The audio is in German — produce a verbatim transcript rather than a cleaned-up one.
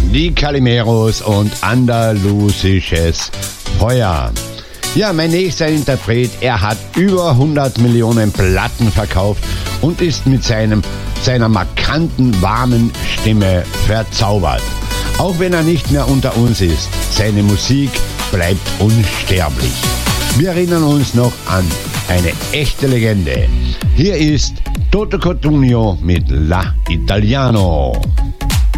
die Calimeros und andalusisches Feuer. Ja, mein nächster Interpret, er hat über hundert Millionen Platten verkauft und ist mit seinem, seiner markanten, warmen Stimme verzaubert. Auch wenn er nicht mehr unter uns ist, seine Musik bleibt unsterblich. Wir erinnern uns noch an eine echte Legende. Hier ist Toto Cutugno mit La Italiano.